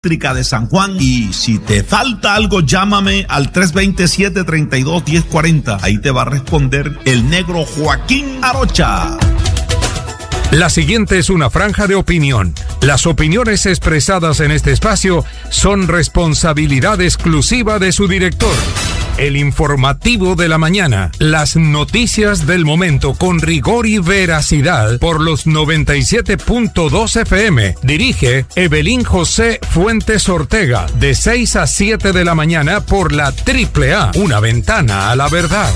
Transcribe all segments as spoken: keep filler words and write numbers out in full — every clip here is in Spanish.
de San Juan. Y si te falta algo, llámame al tres dos siete, tres dos, uno cero cuatro cero. Ahí te va a responder el negro Joaquín Arocha. La siguiente es una franja de opinión. Las opiniones expresadas en este espacio son responsabilidad exclusiva de su director. El informativo de la mañana, las noticias del momento con rigor y veracidad por los noventa y siete punto dos F M. Dirige Evelyn José Fuentes Ortega, de seis a siete de la mañana por la Triple A, una ventana a la verdad.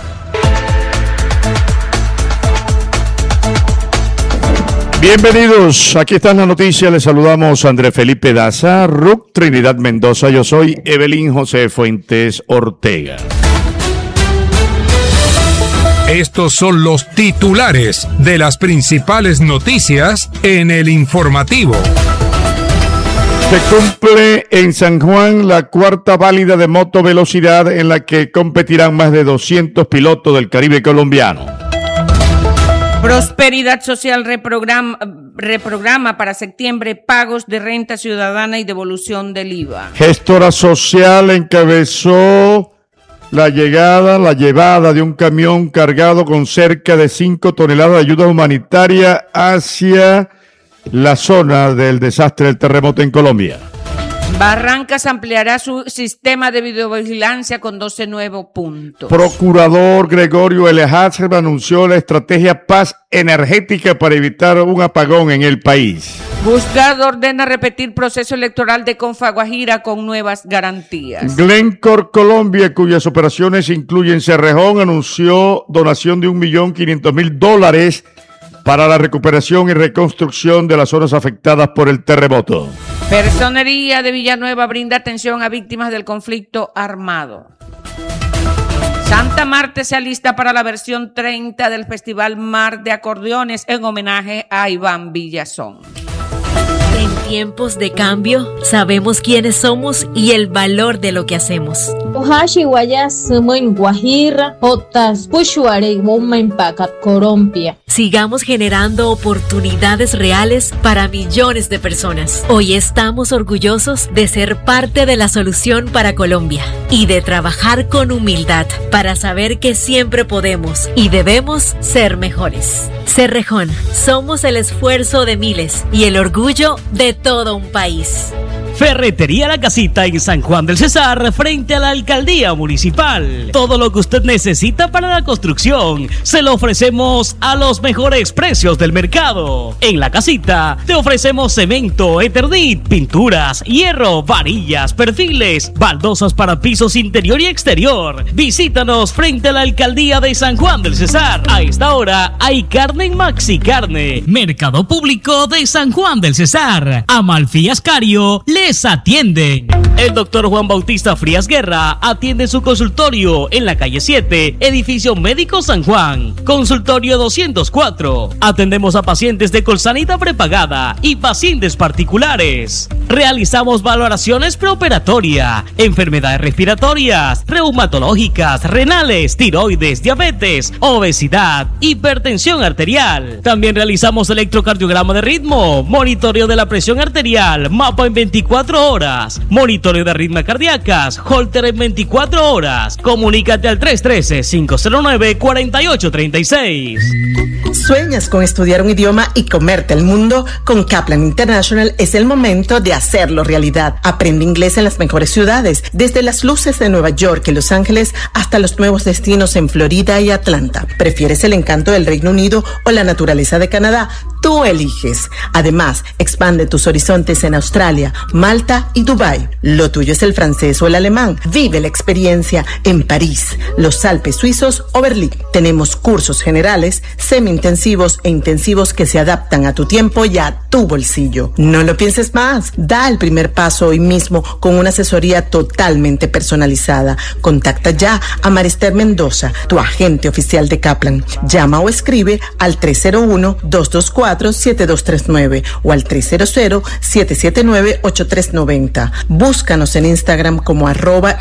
Bienvenidos, aquí están las noticias, les saludamos a André Felipe Daza, Ruc Trinidad Mendoza, yo soy Evelyn José Fuentes Ortega. Estos son los titulares de las principales noticias en el informativo. Se cumple en San Juan la cuarta válida de motovelocidad en la que competirán más de doscientos pilotos del Caribe colombiano. Prosperidad Social reprograma, reprograma para septiembre pagos de renta ciudadana y devolución del I V A. Gestora Social encabezó la llegada, la llevada de un camión cargado con cerca de cinco toneladas de ayuda humanitaria hacia la zona del desastre del terremoto en Colombia. Barrancas ampliará su sistema de videovigilancia con doce nuevos puntos. Procurador Gregorio Eliezer anunció la estrategia Paz Energética para evitar un apagón en el país. Juzgado ordena repetir proceso electoral de Confaguajira con nuevas garantías. Glencore Colombia, cuyas operaciones incluyen Cerrejón, anunció donación de un millón quinientos mil dólares para la recuperación y reconstrucción de las zonas afectadas por el terremoto. Personería de Villanueva brinda atención a víctimas del conflicto armado. Santa Marta se alista para la versión treinta del Festival Mar de Acordeones en homenaje a Iván Villazón. En tiempos de cambio, sabemos quiénes somos y el valor de lo que hacemos. Sigamos generando oportunidades reales para millones de personas. Hoy estamos orgullosos de ser parte de la solución para Colombia y de trabajar con humildad para saber que siempre podemos y debemos ser mejores. Cerrejón, somos el esfuerzo de miles y el orgullo de todo un país. Ferretería La Casita en San Juan del Cesar, frente a la alcaldía municipal. Todo lo que usted necesita para la construcción se lo ofrecemos a los mejores precios del mercado. En La Casita te ofrecemos cemento, eternit, pinturas, hierro, varillas, perfiles, baldosas para pisos interior y exterior. Visítanos frente a la alcaldía de San Juan del Cesar. A esta hora hay carne en Maxi Carne. Mercado Público de San Juan del Cesar. Amalfi Ascario les atiende. El doctor Juan Bautista Frías Guerra atiende su consultorio en la calle siete, edificio Médico San Juan, consultorio doscientos cuatro. Atendemos a pacientes de Colsanita prepagada y pacientes particulares. Realizamos valoraciones preoperatoria, enfermedades respiratorias, reumatológicas, renales, tiroides, diabetes, obesidad, hipertensión arterial. También realizamos electrocardiograma de ritmo, monitoreo de la presión arterial, mapa en veinticuatro horas, monitoreo de arritmias cardíacas, holter en veinticuatro horas. Comunícate al tres uno tres, cinco cero nueve, cuatro ocho tres seis. ¿Sueñas con estudiar un idioma y comerte el mundo? Con Kaplan International es el momento de hacerlo realidad. Aprende inglés en las mejores ciudades, desde las luces de Nueva York y Los Ángeles hasta los nuevos destinos en Florida y Atlanta. ¿Prefieres el encanto del Reino Unido o la naturaleza de Canadá? Tú eliges. Además, expande tus horizontes en Australia, Malta y Dubái. Lo tuyo es el francés o el alemán. Vive la experiencia en París, los Alpes suizos o Berlín. Tenemos cursos generales, semi-intensivos e intensivos que se adaptan a tu tiempo y a tu bolsillo. No lo pienses más. Da el primer paso hoy mismo con una asesoría totalmente personalizada. Contacta ya a Marister Mendoza, tu agente oficial de Kaplan. Llama o escribe al tres cero uno, dos dos cuatro, siete dos tres nueve o al tres cero cero, siete siete nueve, ocho tres nueve cero. Búscanos en Instagram como arroba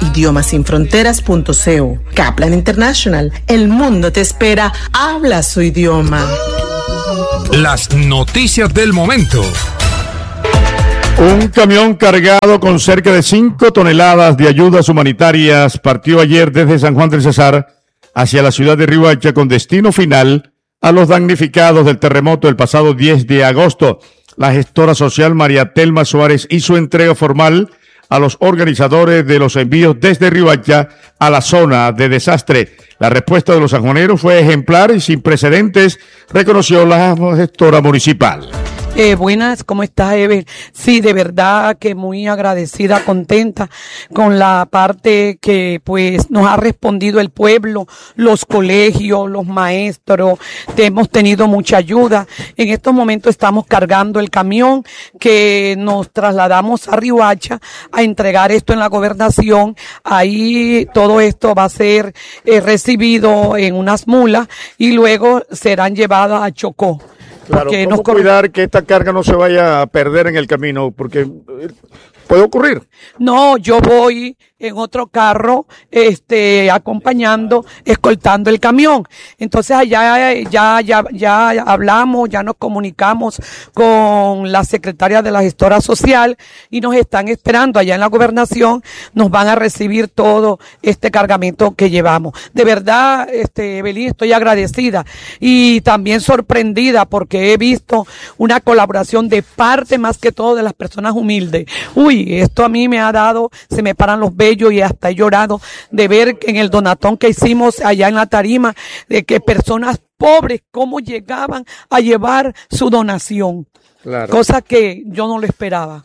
idiomasinfronteras.co. Kaplan International, el mundo te espera. Habla su idioma. Las noticias del momento. Un camión cargado con cerca de cinco toneladas de ayudas humanitarias partió ayer desde San Juan del Cesar hacia la ciudad de Riohacha con destino final a los damnificados del terremoto del pasado diez de agosto. La gestora social María Telma Suárez hizo entrega formal a los organizadores de los envíos desde Riohacha a la zona de desastre. La respuesta de los sanjuaneros fue ejemplar y sin precedentes, reconoció la gestora municipal. Eh, buenas, ¿cómo estás, Ever? Sí, de verdad que muy agradecida, contenta con la parte que pues nos ha respondido el pueblo, los colegios, los maestros, te hemos tenido mucha ayuda. En estos momentos estamos cargando el camión que nos trasladamos a Riohacha a entregar esto en la gobernación. Ahí todo esto va a ser eh, recibido en unas mulas y luego serán llevadas a Chocó. Claro, ¿cómo nos cuidar que esta carga no se vaya a perder en el camino? Porque puede ocurrir. No, yo voy en otro carro, este, acompañando, escoltando el camión. Entonces allá ya, ya, ya hablamos, ya nos comunicamos con la secretaria de la gestora social y nos están esperando allá en la gobernación, nos van a recibir todo este cargamento que llevamos. De verdad, este, Evelyn, estoy agradecida y también sorprendida porque he visto una colaboración de parte más que todo de las personas humildes. Uy, esto a mí me ha dado, se me paran los vellos y hasta he llorado de ver en el donatón que hicimos allá en la tarima, de que personas pobres cómo llegaban a llevar su donación. Claro. Cosa que yo no lo esperaba.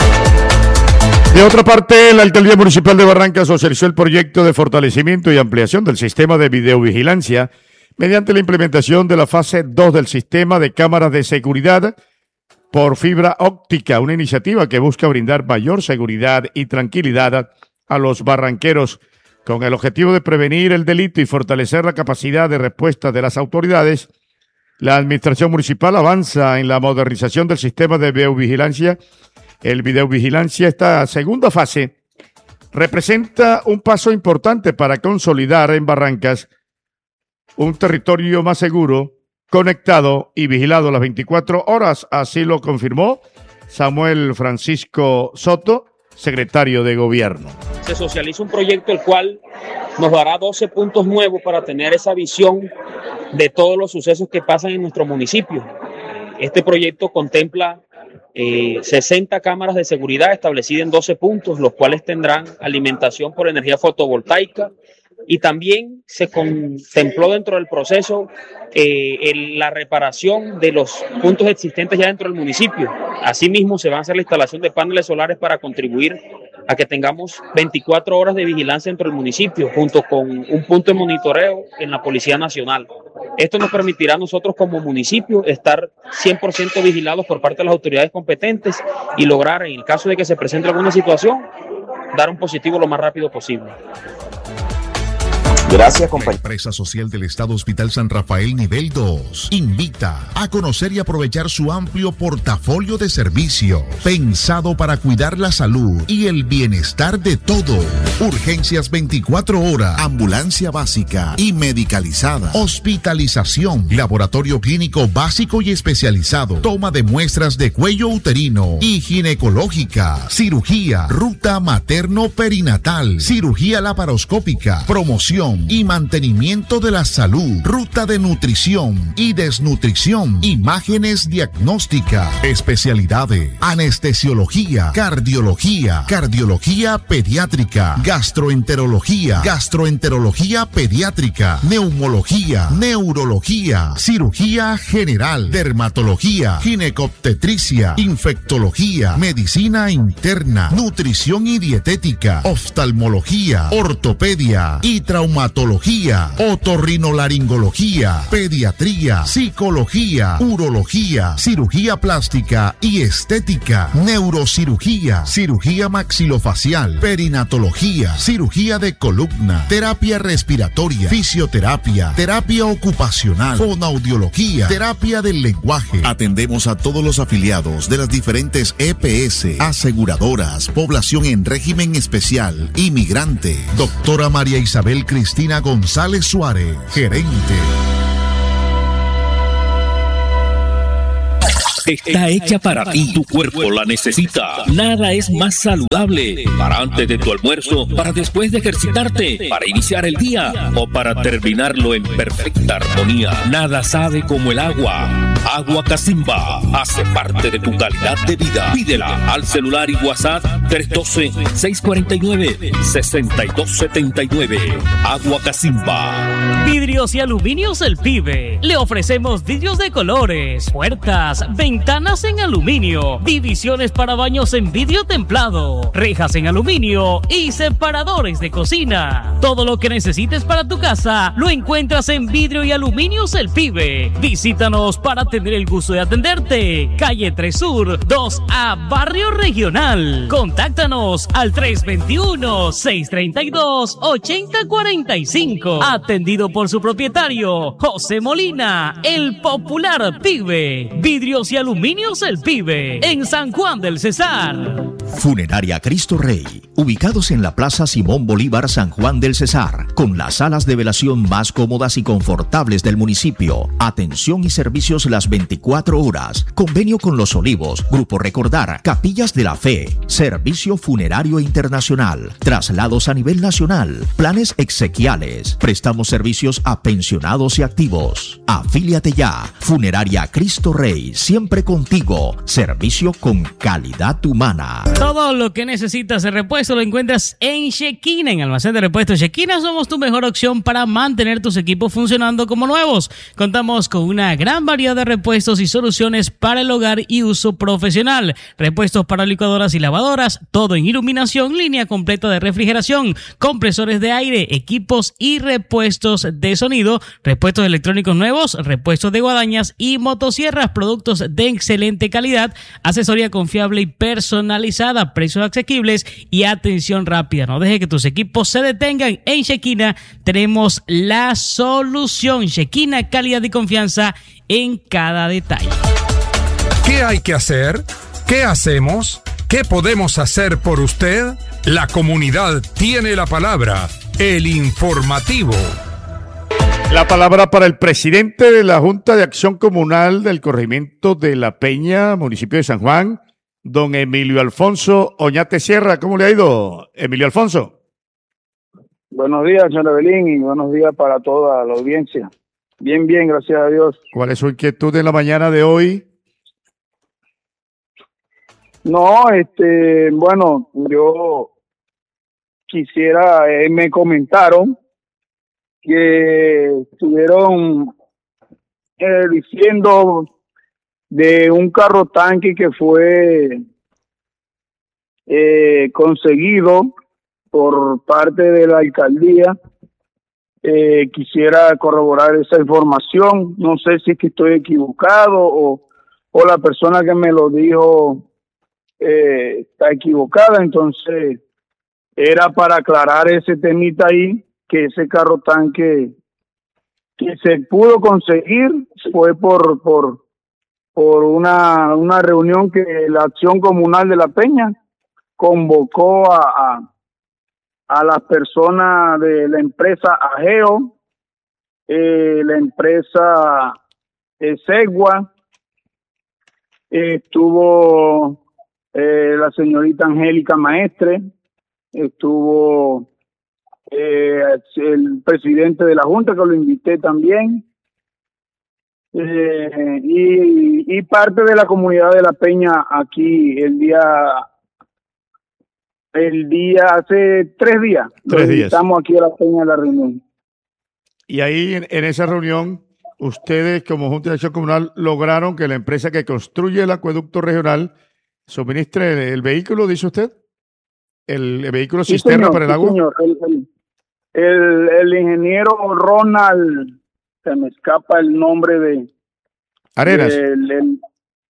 De otra parte, la Alcaldía Municipal de Barrancas socializó el proyecto de fortalecimiento y ampliación del sistema de videovigilancia mediante la implementación de la fase dos del sistema de cámaras de seguridad por fibra óptica, una iniciativa que busca brindar mayor seguridad y tranquilidad a los barranqueros con el objetivo de prevenir el delito y fortalecer la capacidad de respuesta de las autoridades. La administración municipal avanza en la modernización del sistema de videovigilancia. El videovigilancia, esta segunda fase, representa un paso importante para consolidar en Barrancas un territorio más seguro, conectado y vigilado las veinticuatro horas. Así lo confirmó Samuel Francisco Soto, secretario de Gobierno. Se socializa un proyecto el cual nos dará doce puntos nuevos para tener esa visión de todos los sucesos que pasan en nuestro municipio. Este proyecto contempla eh, sesenta cámaras de seguridad establecidas en doce puntos, los cuales tendrán alimentación por energía fotovoltaica, y también se contempló dentro del proceso eh, el, la reparación de los puntos existentes ya dentro del municipio. Asimismo, se va a hacer la instalación de paneles solares para contribuir a que tengamos veinticuatro horas de vigilancia dentro del municipio, junto con un punto de monitoreo en la Policía Nacional. Esto nos permitirá a nosotros como municipio estar cien por ciento vigilados por parte de las autoridades competentes y lograr, en el caso de que se presente alguna situación, dar un positivo lo más rápido posible. Gracias, compañero. La empresa social del Estado Hospital San Rafael Nivel dos invita a conocer y aprovechar su amplio portafolio de servicios pensado para cuidar la salud y el bienestar de todos. Urgencias veinticuatro horas, ambulancia básica y medicalizada, hospitalización, laboratorio clínico básico y especializado, toma de muestras de cuello uterino y ginecológica, cirugía, ruta materno-perinatal, cirugía laparoscópica, promoción y mantenimiento de la salud, ruta de nutrición y desnutrición, imágenes diagnósticas, especialidades, anestesiología, cardiología, cardiología pediátrica, gastroenterología, gastroenterología pediátrica, neumología, neurología, cirugía general, dermatología, ginecobstetricia, infectología, medicina interna, nutrición y dietética, oftalmología, ortopedia y traumatología, otorrinolaringología, pediatría, psicología, urología, cirugía plástica y estética, neurocirugía, cirugía maxilofacial, perinatología, cirugía de columna, terapia respiratoria, fisioterapia, terapia ocupacional, fonoaudiología, terapia del lenguaje. Atendemos a todos los afiliados de las diferentes E P S, aseguradoras, población en régimen especial, inmigrante. Doctora María Isabel Cristina González Suárez, gerente. está hecha para ti. Tu cuerpo la necesita. Nada es más saludable para antes de tu almuerzo, para después de ejercitarte, para iniciar el día o para terminarlo en perfecta armonía. Nada sabe como el agua. Agua Casimba hace parte de tu calidad de vida. Pídela al celular y WhatsApp tres uno dos, seis cuatro nueve, seis dos siete nueve. Agua Casimba. Vidrios y aluminios El Pibe. Le ofrecemos vidrios de colores, puertas, ventanas en aluminio, divisiones para baños en vidrio templado, rejas en aluminio y separadores de cocina. Todo lo que necesites para tu casa lo encuentras en Vidrio y Aluminios El Pibe. Visítanos para tener el gusto de atenderte. Calle tres Sur, dos A, Barrio Regional. Contáctanos al tres dos uno, seis tres dos, ocho cero cuatro cinco. Atendido por su propietario, José Molina, el popular Pibe. Vidrios y Aluminios El Pibe, en San Juan del Cesar. Funeraria Cristo Rey, ubicados en la Plaza Simón Bolívar, San Juan del Cesar, con las salas de velación más cómodas y confortables del municipio. Atención y servicios las veinticuatro horas. Convenio con Los Olivos, Grupo Recordar, Capillas de la Fe, Servicio Funerario Internacional, traslados a nivel nacional, planes exequiales. Prestamos servicios a pensionados y activos. Afíliate ya. Funeraria Cristo Rey, siempre contigo. Servicio con calidad humana. Todo lo que necesitas de repuesto lo encuentras en Shekina, en Almacén de Repuestos Shekina. Somos tu mejor opción para mantener tus equipos funcionando como nuevos. Contamos con una gran variedad de repuestos y soluciones para el hogar y uso profesional. Repuestos para licuadoras y lavadoras, todo en iluminación, línea completa de refrigeración, compresores de aire, equipos y repuestos de sonido, repuestos electrónicos nuevos, repuestos de guadañas y motosierras, productos de excelente calidad, asesoría confiable y personalizada, precios asequibles y atención rápida. No deje que tus equipos se detengan. En Shekina tenemos la solución. Shekina, calidad y confianza en cada detalle. ¿Qué hay que hacer? ¿Qué hacemos? ¿Qué podemos hacer por usted? La comunidad tiene la palabra. El informativo. La palabra para el presidente de la Junta de Acción Comunal del corregimiento de La Peña, municipio de San Juan, don Emilio Alfonso Oñate Sierra. ¿Cómo le ha ido, Emilio Alfonso? Buenos días, señor Evelyn, y buenos días para toda la audiencia. Bien, bien, gracias a Dios. ¿Cuál es su inquietud en la mañana de hoy? No, este, bueno, yo quisiera, eh, me comentaron que estuvieron eh, diciendo de un carro tanque que fue eh, conseguido por parte de la alcaldía. Eh, quisiera corroborar esa información. No sé si es que estoy equivocado o, o la persona que me lo dijo eh, está equivocada. Entonces era para aclarar ese temita ahí, que ese carro tanque que se pudo conseguir fue por por por una una reunión que la Acción Comunal de La Peña convocó a, a, a las personas de la empresa Ageo, eh, la empresa eh, Segua, eh, estuvo eh, la señorita Angélica Maestre, estuvo eh, el presidente de la Junta, que lo invité también, eh, y, y parte de la comunidad de La Peña aquí el día el día hace tres días. Tres días. Estamos aquí a La Peña en la reunión. Y ahí en, en esa reunión, ustedes como Junta de Acción Comunal lograron que la empresa que construye el acueducto regional suministre el, el vehículo, dice usted, el, el vehículo Sí, cisterna señor, para el sí, agua. señor. El, el, el, el ingeniero Ronald, se me escapa el nombre de Arenas. del- el-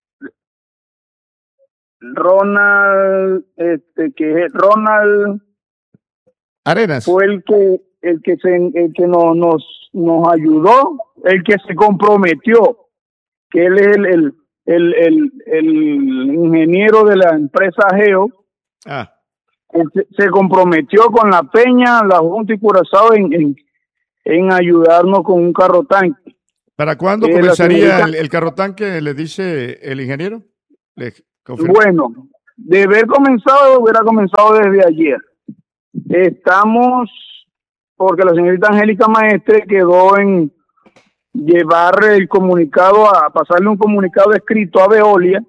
Ronald, este que es Ronald Arenas. fue el que el que se el que nos nos nos ayudó, el que se comprometió, que él es el el el, el, el ingeniero de la empresa Geo. Ah. Él se, se comprometió con La Peña, la Junta y Curazao en, en en ayudarnos con un carro tanque. ¿Para cuándo Eh, comenzaría señorita, el, el carro tanque, le dice el ingeniero? ¿Le confirma? bueno, de haber comenzado, hubiera comenzado desde ayer. Estamos, porque la señorita Angélica Maestre quedó en llevar el comunicado, a pasarle un comunicado escrito a Veolia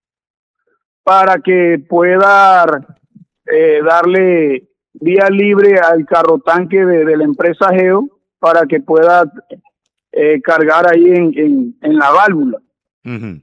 para que pueda eh, darle vía libre al carro tanque de, de la empresa Geo para que pueda eh, cargar ahí en, en, en la válvula. Uh-huh.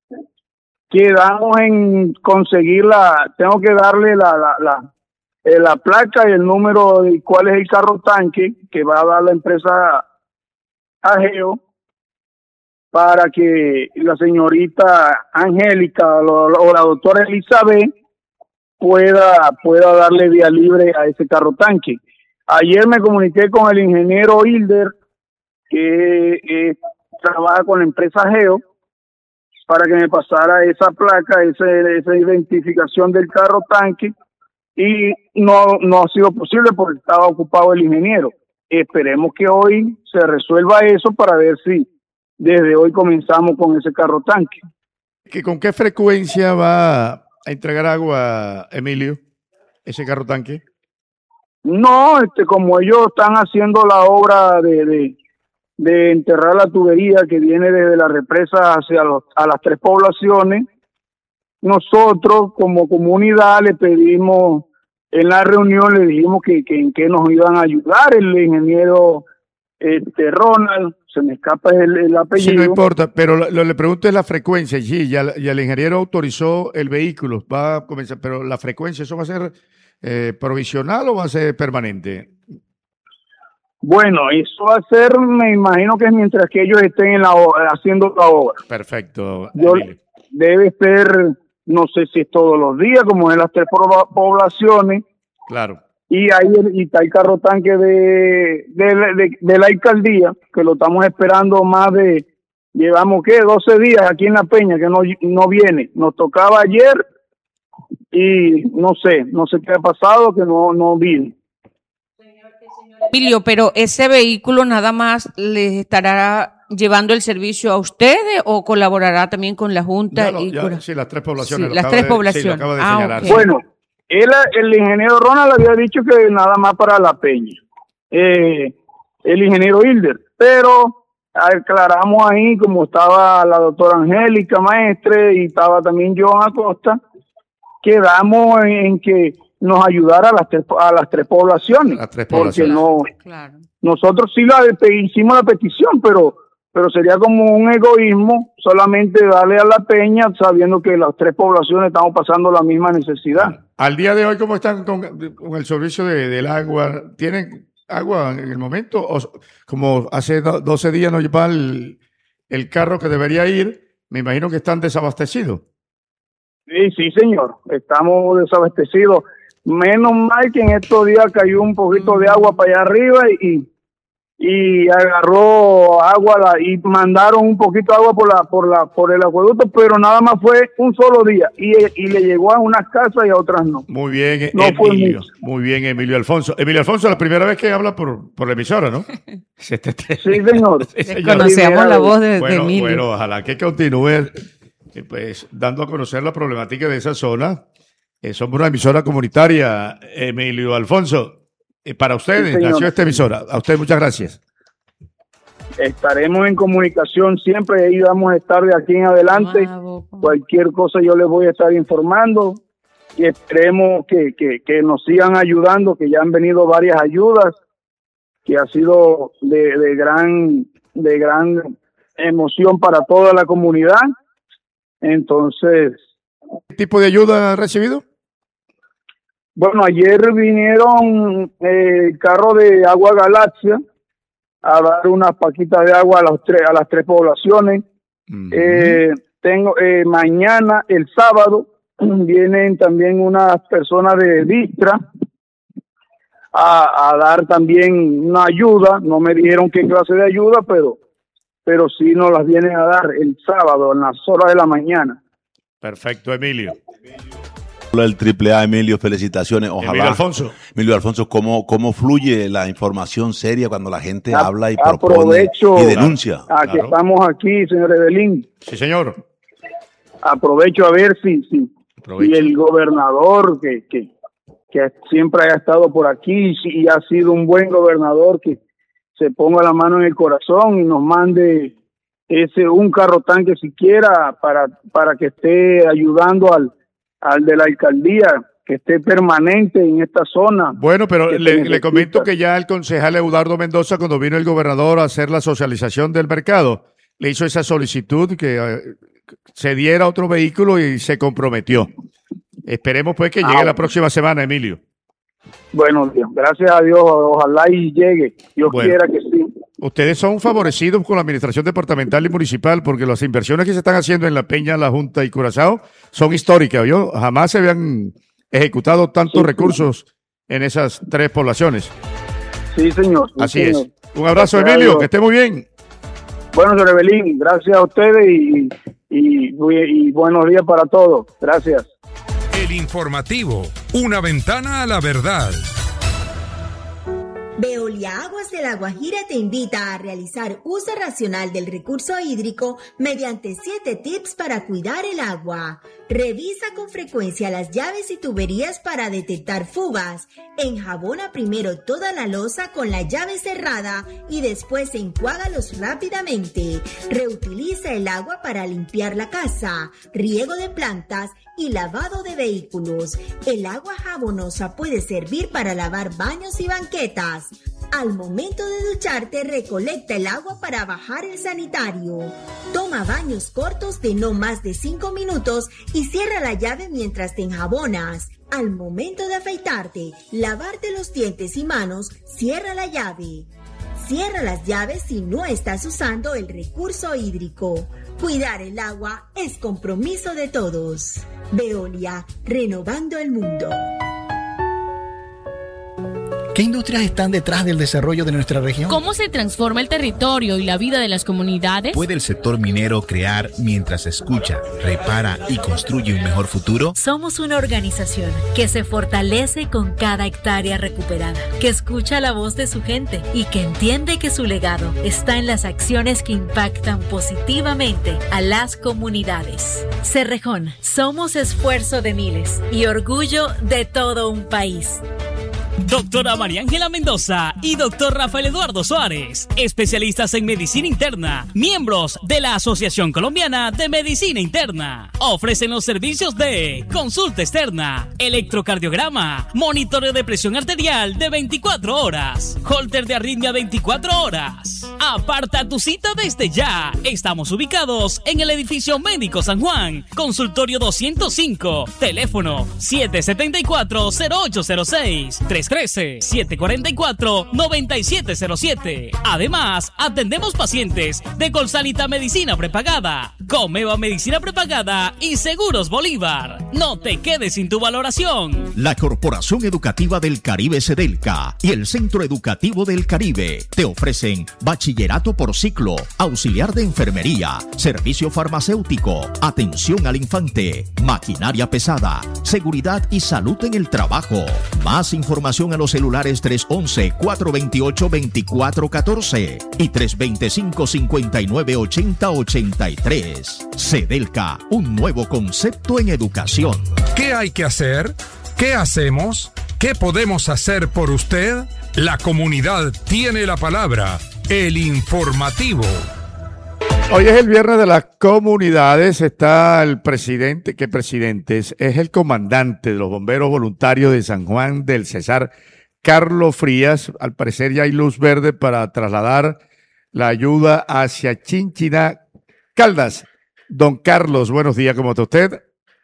Quedamos en conseguir la, tengo que darle la, la, la, eh, la placa y el número de cuál es el carro tanque que va a dar la empresa Ageo para que la señorita Angélica o, o la doctora Elizabeth pueda, pueda darle vía libre a ese carro tanque. Ayer me comuniqué con el ingeniero Hilder, que eh, trabaja con la empresa Geo, para que me pasara esa placa, ese, esa identificación del carro tanque, y no, no ha sido posible porque estaba ocupado el ingeniero. Esperemos que hoy se resuelva eso para ver si desde hoy comenzamos con ese carro tanque. ¿Que ¿Con qué frecuencia va a entregar agua, Emilio, ese carro tanque? No, este, como ellos están haciendo la obra de, de, de enterrar la tubería que viene desde la represa hacia los, a las tres poblaciones, nosotros como comunidad le pedimos, en la reunión le dijimos que, que en qué nos iban a ayudar. El ingeniero este, Ronald, se me escapa el, el apellido. Sí, no importa, pero lo, lo le pregunto es la frecuencia. Sí, ya, ya el ingeniero autorizó el vehículo, va a comenzar, pero la frecuencia, ¿eso va a ser eh, provisional o va a ser permanente? Bueno, eso va a ser, me imagino que es mientras que ellos estén en la obra, haciendo la obra. Perfecto. Yo, debe ser, no sé si es todos los días, como en las tres poblaciones. Claro. Y ahí y está el carro tanque de, de, de, de la alcaldía, que lo estamos esperando más de, llevamos, ¿qué? doce días aquí en La Peña, que no, no viene. Nos tocaba ayer y no sé, no sé qué ha pasado, que no, no vino. Emilio, pero ese vehículo nada más les estará llevando el servicio a ustedes o colaborará también con la Junta. No, no, y ya, con... Sí, las tres poblaciones. Sí, las tres de, poblaciones. Sí, lo acaba de ah, señalar. Okay. Bueno, él, el ingeniero Ronald había dicho que nada más para La Peña, eh, el ingeniero Hilder, pero aclaramos ahí, como estaba la doctora Angélica Maestre y estaba también Joan Acosta, quedamos en, en que nos ayudara a las tres, a las tres poblaciones, las tres poblaciones. Porque no, claro. Nosotros sí la hicimos la petición, pero pero sería como un egoísmo solamente darle a La Peña sabiendo que las tres poblaciones estamos pasando la misma necesidad. Al día de hoy, ¿cómo están con, con el servicio de, del agua? ¿Tienen agua en el momento? O como hace doce días no lleva el, el carro que debería ir, me imagino que están desabastecidos. Sí, sí, señor, estamos desabastecidos. Menos mal que en estos días cayó un poquito de agua para allá arriba y, y agarró agua la, y mandaron un poquito de agua por la por la por el acueducto, pero nada más fue un solo día y, y le llegó a unas casas y a otras no. Muy bien, no Emilio. Muy bien, Emilio Alfonso. Emilio Alfonso, la primera vez que habla por, por la emisora, ¿no? Sí, señor. Sí, señor. Conocemos la voz de, bueno, de Emilio. Bueno, ojalá que continúe eh, pues dando a conocer la problemática de esa zona. Eh, somos una emisora comunitaria, Emilio Alfonso. Eh, para ustedes, sí, nació esta emisora. A ustedes muchas gracias. Estaremos en comunicación siempre, ahí vamos a estar de aquí en adelante. Wow. Cualquier cosa yo les voy a estar informando y esperemos que, que, que nos sigan ayudando, que ya han venido varias ayudas, que ha sido de, de gran de gran emoción para toda la comunidad. Entonces, ¿qué tipo de ayuda ha recibido? Bueno, ayer vinieron eh, el carro de Agua Galaxia a dar unas paquitas de agua a, los tres, a las tres poblaciones. Uh-huh. eh, tengo eh, mañana, el sábado, vienen también unas personas de Vistra a, a dar también una ayuda. No me dijeron qué clase de ayuda, pero, pero sí nos las vienen a dar el sábado, en las horas de la mañana. Perfecto, Emilio. El triple A, Emilio, felicitaciones. Ojalá. Emilio Alfonso. Emilio Alfonso, ¿cómo, cómo fluye la información seria cuando la gente A, habla y aprovecho propone y denuncia? A que claro. Estamos aquí, señor Evelyn. Sí, señor. Aprovecho a ver si, si, si el gobernador que, que, que siempre haya estado por aquí y, y ha sido un buen gobernador, que se ponga la mano en el corazón y nos mande ese un carro tanque siquiera para, para que esté ayudando al, al de la alcaldía, que esté permanente en esta zona. Bueno, pero le, le comento que ya el concejal Eduardo Mendoza, cuando vino el gobernador a hacer la socialización del mercado, le hizo esa solicitud que uh, se diera otro vehículo y se comprometió. Esperemos pues que llegue ah, la próxima semana, Emilio. Bueno, Dios, gracias a Dios, ojalá y llegue. Dios bueno, quiera que sí. Ustedes son favorecidos con la administración departamental y municipal porque las inversiones que se están haciendo en La Peña, La Junta y Curazao son históricas. Yo jamás se habían ejecutado tantos sí, recursos sí. en esas tres poblaciones. Sí, señor. Sí, Así señor. es. Un abrazo, gracias Emilio, que esté muy bien. Bueno, señor Evelyn, gracias a ustedes y, y, y, y buenos días para todos. Gracias. El informativo, una ventana a la verdad. Veolia Aguas de La Guajira te invita a realizar uso racional del recurso hídrico mediante siete tips para cuidar el agua. Revisa con frecuencia las llaves y tuberías para detectar fugas. Enjabona primero toda la loza con la llave cerrada y después enjuágalos rápidamente. Reutiliza el agua para limpiar la casa, riego de plantas y lavado de vehículos. El agua jabonosa puede servir para lavar baños y banquetas. Al momento de ducharte, recolecta el agua para bajar el sanitario. Toma baños cortos de no más de cinco minutos y cierra la llave mientras te enjabonas. Al momento de afeitarte, lavarte los dientes y manos, cierra la llave. Cierra las llaves si no estás usando el recurso hídrico. Cuidar el agua es compromiso de todos. Veolia, renovando el mundo. ¿Qué industrias están detrás del desarrollo de nuestra región? ¿Cómo se transforma el territorio y la vida de las comunidades? ¿Puede el sector minero crear mientras escucha, repara y construye un mejor futuro? Somos una organización que se fortalece con cada hectárea recuperada, que escucha la voz de su gente y que entiende que su legado está en las acciones que impactan positivamente a las comunidades. Cerrejón, somos esfuerzo de miles y orgullo de todo un país. Doctora María Ángela Mendoza y doctor Rafael Eduardo Suárez, especialistas en medicina interna, miembros de la Asociación Colombiana de Medicina Interna. Ofrecen los servicios de consulta externa, electrocardiograma, monitoreo de presión arterial de veinticuatro horas, holter de arritmia veinticuatro horas. Aparta tu cita desde ya. Estamos ubicados en el edificio Médico San Juan, consultorio doscientos cinco, teléfono siete siete cuatro, cero ocho cero seis, tres uno tres, siete cuatro cuatro, nueve siete cero siete. Además, atendemos pacientes de Colsalita Medicina Prepagada, Comeva Medicina Prepagada y Seguros Bolívar. No te quedes sin tu valoración. La Corporación Educativa del Caribe Sedelca y el Centro Educativo del Caribe te ofrecen bachillerato por ciclo, auxiliar de enfermería, servicio farmacéutico, atención al infante, maquinaria pesada, seguridad y salud en el trabajo. Más información a los celulares tres once, cuatro veintiocho, veinticuatro catorce y tres veinticinco, cincuenta y nueve, ochenta, ochenta y tres. Sedelca, un nuevo concepto en educación. ¿Qué hay que hacer? ¿Qué hacemos? ¿Qué podemos hacer por usted? La comunidad tiene la palabra. El informativo. Hoy es el viernes de las comunidades. Está el presidente, ¿qué presidente es? Es el comandante de los bomberos voluntarios de San Juan del Cesar, Carlos Frías. Al parecer ya hay luz verde para trasladar la ayuda hacia Chinchiná, Caldas. Don Carlos, buenos días, ¿cómo está usted?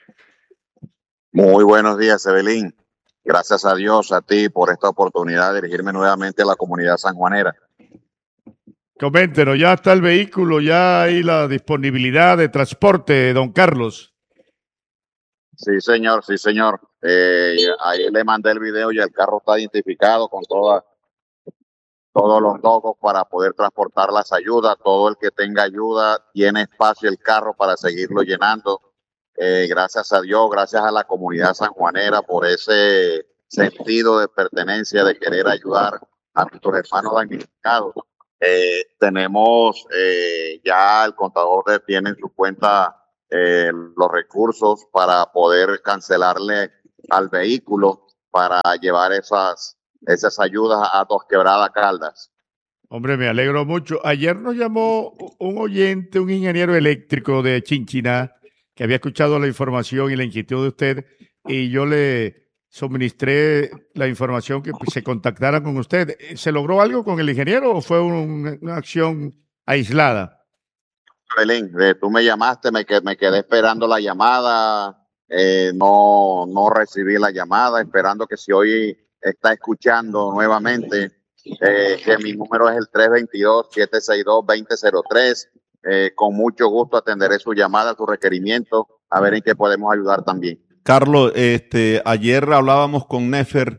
Muy buenos días, Evelyn. Gracias a Dios, a ti, por esta oportunidad de dirigirme nuevamente a la comunidad sanjuanera. Coméntenos, ya está el vehículo, ya hay la disponibilidad de transporte, don Carlos. Sí, señor, sí, señor. Eh, ahí le mandé el video y el carro está identificado con toda, todos los logos para poder transportar las ayudas. Todo el que tenga ayuda tiene espacio el carro para seguirlo llenando. Eh, gracias a Dios, gracias a la comunidad sanjuanera por ese sentido de pertenencia, de querer ayudar a nuestros hermanos damnificados. Eh, tenemos eh, ya el contador tiene en su cuenta eh, los recursos para poder cancelarle al vehículo para llevar esas, esas ayudas a Dos Quebradas Caldas. Hombre, me alegro mucho. Ayer nos llamó un oyente, un ingeniero eléctrico de Chinchiná, que había escuchado la información y la inquietud de usted, y yo le suministré la información que se contactara con usted. ¿Se logró algo con el ingeniero o fue un, una acción aislada? Belén, eh, tú me llamaste, me, que, me quedé esperando la llamada, eh, no, no recibí la llamada, esperando que si hoy está escuchando nuevamente, eh, que mi número es el tres dos dos, siete seis dos, dos cero cero tres. Eh, con mucho gusto atenderé su llamada, su requerimiento, a ver en qué podemos ayudar también. Carlos, este, ayer hablábamos con Nefer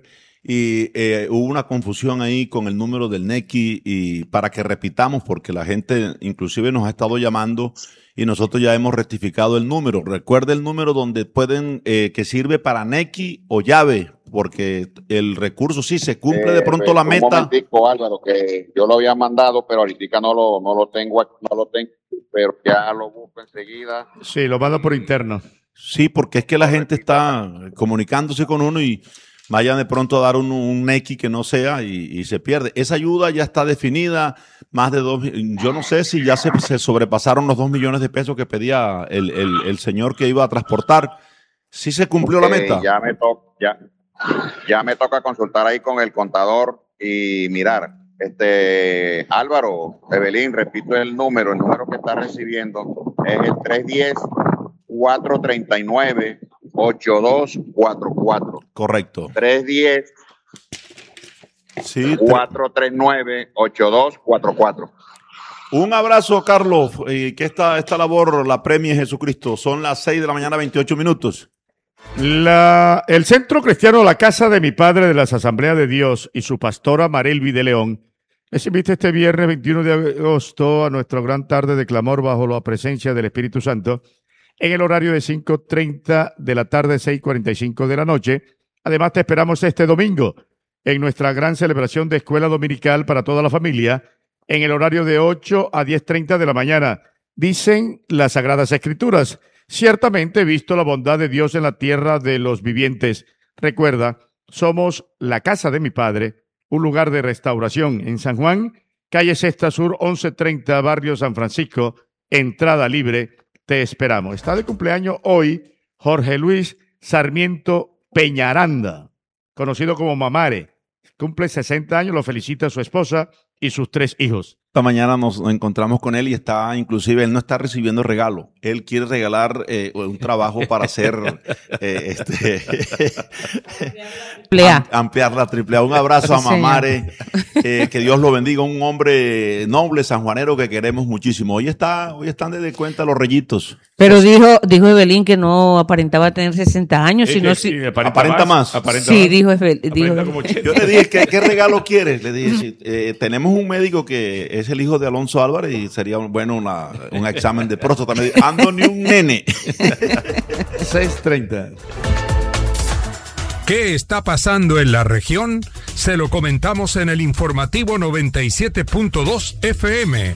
y eh, hubo una confusión ahí con el número del N E C I, y para que repitamos, porque la gente inclusive nos ha estado llamando y nosotros ya hemos rectificado el número. Recuerde el número donde pueden, eh, que sirve para N E C I o llave, porque el recurso sí se cumple de pronto eh, la un meta. Un momentico, Álvaro, que yo lo había mandado, pero ahorita no lo, no lo tengo, no lo tengo, pero ya lo busco enseguida. Sí, lo mando por interno. Sí, porque es que la gente está comunicándose con uno y vayan de pronto a dar un, un N E C I que no sea y, y se pierde. Esa ayuda ya está definida, más de dos, yo no sé si ya se, se sobrepasaron los dos millones de pesos que pedía el, el, el señor que iba a transportar. ¿Sí se cumplió la meta? Eh, ya me toca, ya, ya me toca consultar ahí con el contador y mirar. Este, Álvaro, Evelyn, repito el número, el número que está recibiendo es el tres uno cero, cuatro tres nueve, ocho dos cuatro cuatro. Correcto. tres uno cero, sí, cuatro tres nueve, ocho dos cuatro cuatro. Un abrazo, Carlos, y que esta, esta labor la premie Jesucristo. Son las seis de la mañana, veintiocho minutos. La, el Centro Cristiano La Casa de mi Padre de las Asambleas de Dios y su pastora Marelvi de León les invita este viernes veintiuno de agosto a nuestra gran tarde de clamor bajo la presencia del Espíritu Santo en el horario de cinco treinta de la tarde, seis cuarenta y cinco de la noche. Además, te esperamos este domingo en nuestra gran celebración de escuela dominical para toda la familia en el horario de ocho a diez treinta de la mañana. Dicen las Sagradas Escrituras: ciertamente he visto la bondad de Dios en la tierra de los vivientes. Recuerda, somos la casa de mi Padre, un lugar de restauración en San Juan, calle Sexta Sur, once treinta, barrio San Francisco, entrada libre. Te esperamos. Está de cumpleaños hoy Jorge Luis Sarmiento Peñaranda, conocido como Mamare. Cumple sesenta años, lo felicita a su esposa y sus tres hijos. Esta mañana nos encontramos con él y está, inclusive, él no está recibiendo regalo. Él quiere regalar eh, un trabajo para hacer eh, este am, ampliar la triple A. Un abrazo a Mamare, eh, que Dios lo bendiga, un hombre noble, sanjuanero que queremos muchísimo. Hoy está, hoy están de cuenta los Reyitos. Pero dijo, dijo Evelyn que no aparentaba tener sesenta años, sí, sino sí, si aparenta, aparenta más. más. Aparenta sí, más. dijo Evelyn. Yo le dije, ¿qué, qué regalo quieres? Le dije, eh, tenemos un médico que es el hijo de Alonso Álvarez y sería bueno una, un examen de próstata. Me dijo, ando ni un nene. seis treinta. ¿Qué está pasando en la región? Se lo comentamos en el informativo noventa y siete punto dos F M.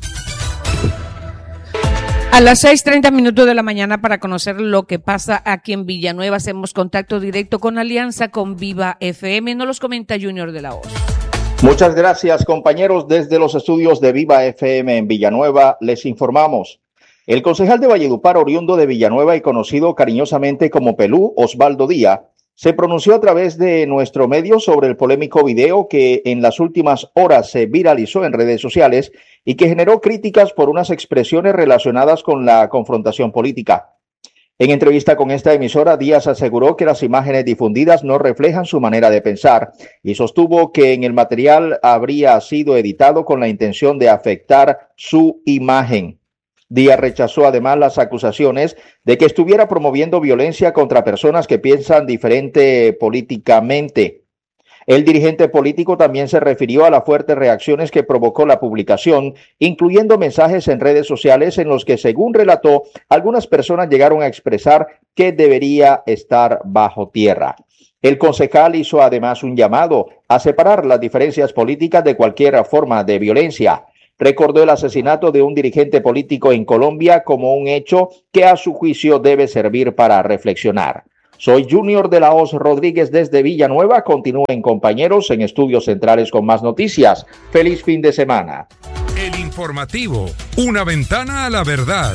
A las seis treinta minutos de la mañana, para conocer lo que pasa aquí en Villanueva, hacemos contacto directo con Alianza con Viva F M. Nos los comenta Junior de la Hoz. Muchas gracias, compañeros. Desde los estudios de Viva F M en Villanueva les informamos. El concejal de Valledupar, oriundo de Villanueva y conocido cariñosamente como Pelú, Osvaldo Díaz, se pronunció a través de nuestro medio sobre el polémico video que en las últimas horas se viralizó en redes sociales y que generó críticas por unas expresiones relacionadas con la confrontación política. En entrevista con esta emisora, Díaz aseguró que las imágenes difundidas no reflejan su manera de pensar y sostuvo que en el material habría sido editado con la intención de afectar su imagen. Díaz rechazó además las acusaciones de que estuviera promoviendo violencia contra personas que piensan diferente políticamente. El dirigente político también se refirió a las fuertes reacciones que provocó la publicación, incluyendo mensajes en redes sociales en los que, según relató, algunas personas llegaron a expresar que debería estar bajo tierra. El concejal hizo además un llamado a separar las diferencias políticas de cualquier forma de violencia. Recordó el asesinato de un dirigente político en Colombia como un hecho que a su juicio debe servir para reflexionar. Soy Junior de la Hoz Rodríguez desde Villanueva. Continúen, compañeros, en Estudios Centrales con más noticias. Feliz fin de semana. El informativo, una ventana a la verdad.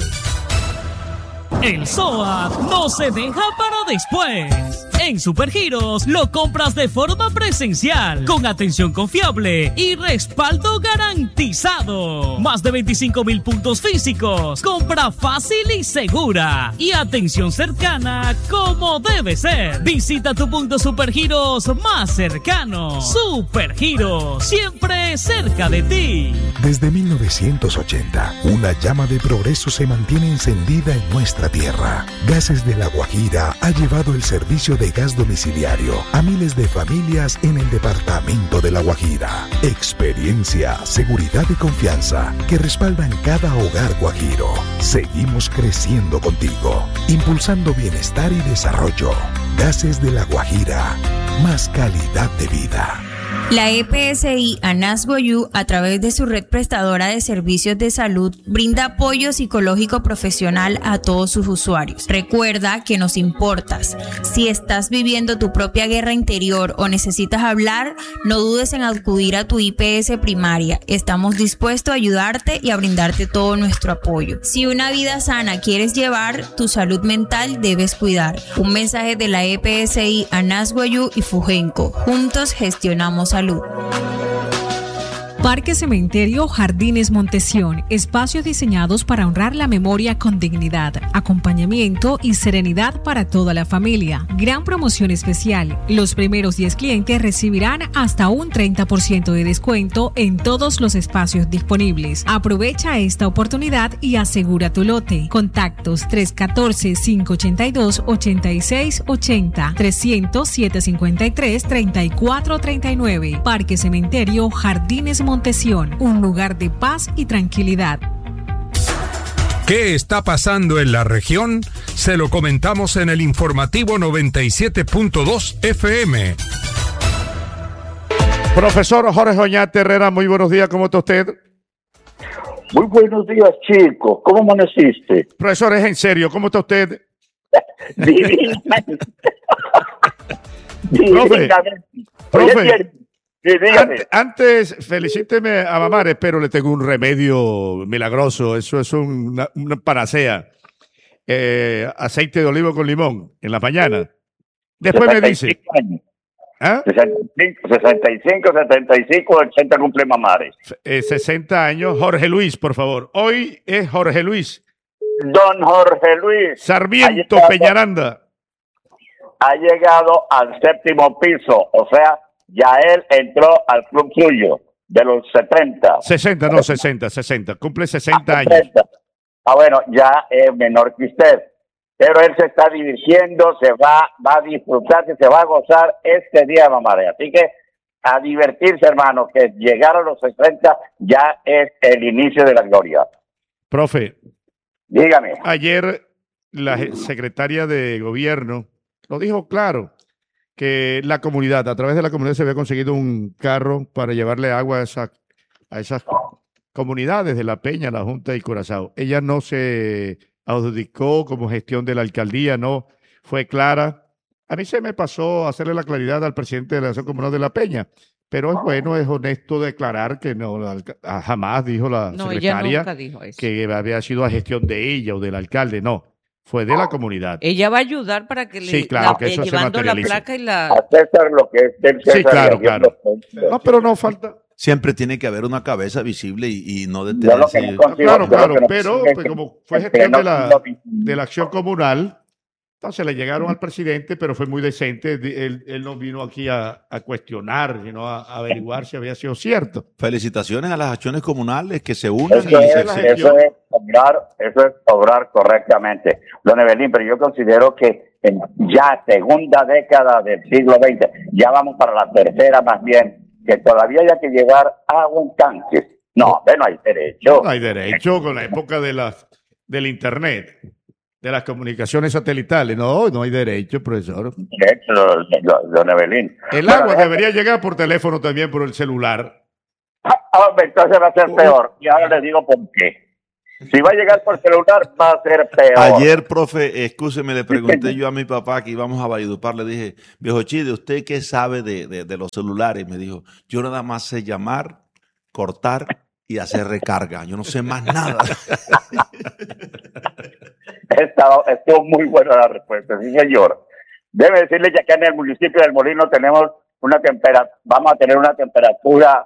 El S O A T no se deja para después. En Supergiros lo compras de forma presencial, con atención confiable y respaldo garantizado. Más de veinticinco mil puntos físicos, compra fácil y segura, y atención cercana como debe ser. Visita tu punto Supergiros más cercano. Supergiros, siempre cerca de ti. Desde mil novecientos ochenta, una llama de progreso se mantiene encendida en nuestra tierra. Gases de La Guajira ha llevado el servicio de gas domiciliario a miles de familias en el departamento de La Guajira. Experiencia, seguridad y confianza que respaldan cada hogar guajiro. Seguimos creciendo contigo, impulsando bienestar y desarrollo. Gases de La Guajira, más calidad de vida. La E P S I Anasgoyu, a través de su red prestadora de servicios de salud, brinda apoyo psicológico profesional a todos sus usuarios. Recuerda que nos importas. Si estás viviendo tu propia guerra interior o necesitas hablar, no dudes en acudir a tu I P S primaria. Estamos dispuestos a ayudarte y a brindarte todo nuestro apoyo. Si una vida sana quieres llevar, tu salud mental debes cuidar. Un mensaje de la E P S I Anasgoyu y Fugenco. Juntos gestionamos salud. Parque Cementerio Jardines Montesión, espacios diseñados para honrar la memoria con dignidad, acompañamiento y serenidad para toda la familia. Gran promoción especial. Los primeros diez clientes recibirán hasta un treinta por ciento de descuento en todos los espacios disponibles. Aprovecha esta oportunidad y asegura tu lote. Contactos tres uno cuatro, cinco ocho dos, ocho seis ocho cero, trescientos, siete cincuenta y tres, treinta y cuatro treinta y nueve. Parque Cementerio Jardines Montesión. Montesión, un lugar de paz y tranquilidad. ¿Qué está pasando en la región? Se lo comentamos en el informativo noventa y siete punto dos F M. Profesor Jorge Oñate Herrera, muy buenos días, ¿cómo está usted? Muy buenos días, chicos, ¿cómo amaneciste? Profesor, es en serio, ¿cómo está usted? Divinamente. Profe, profe. Sí, Ant- antes, felicíteme a Mamares, pero le tengo un remedio milagroso. Eso es una, una panacea. Eh, aceite de olivo con limón en la mañana. Después me dice. ¿Ah? sesenta y cinco, setenta y cinco, ochenta cumple Mamares. Eh, sesenta años. Jorge Luis, por favor. Hoy es Jorge Luis. Don Jorge Luis. Sarmiento llegado, Peñaranda. Ha llegado al séptimo piso, o sea, ya él entró al club suyo, de los setenta. sesenta, no, sesenta, sesenta. Cumple sesenta ah, años. sesenta. Ah, bueno, ya es menor que usted. Pero él se está divirtiendo, se va, va a disfrutar, se va a gozar este día de Mamare. Así que a divertirse, hermano, que llegar a los sesenta ya es el inicio de la gloria. Profe. Dígame. Ayer la secretaria de gobierno lo dijo claro, que la comunidad, a través de la comunidad se había conseguido un carro para llevarle agua a, esa, a esas comunidades de La Peña, La Junta y Curazao. Ella no se adjudicó como gestión de la alcaldía, no fue clara. A mí se me pasó hacerle la claridad al presidente de la Asociación Comunal de La Peña, pero es bueno, es honesto declarar que no, jamás dijo la no, secretaria ella nunca dijo eso. Que había sido a gestión de ella o del alcalde, no. Fue de la comunidad. Ella va a ayudar para que le sí, claro, la, que eso llevando se la materialice. placa y la a César lo que es del César. Sí, claro, claro. No, pero no falta. Siempre tiene que haber una cabeza visible y, y no Yo detenerse. lo que no consigo, Claro, yo claro, lo que no pero consigo es pues, que- como fue es que gestión no- de la, no- de la acción comunal, entonces le llegaron al presidente, pero fue muy decente. Di- Él, él no vino aquí a, a cuestionar, sino a, a averiguar si había sido cierto. Felicitaciones a las acciones comunales que se unan Eso y es, se, se- eso es obrar, eso es obrar correctamente. Don Evelyn, pero yo considero que en ya segunda década del siglo veinte, ya vamos para la tercera más bien, que todavía haya que llevar agua en tanques. No, no hay derecho. No hay derecho con la época de las del internet, de las comunicaciones satelitales. No, no hay derecho, profesor. Derecho, don Evelyn. El Bueno, agua deja- debería llegar por teléfono también, por el celular. Ah, entonces va a ser peor. Y ahora les digo por qué. Si va a llegar por celular, va a ser peor. Ayer, profe, excúseme, le pregunté yo a mi papá que íbamos a Valledupar, le dije, viejo Chide, ¿usted qué sabe de, de, de los celulares? Me dijo, yo nada más sé llamar, cortar y hacer recarga. Yo no sé más nada. Estaba- Estuvo muy buena la respuesta, sí señor. Debe decirle que acá en el municipio del Molino tenemos una temperatura, vamos a tener una temperatura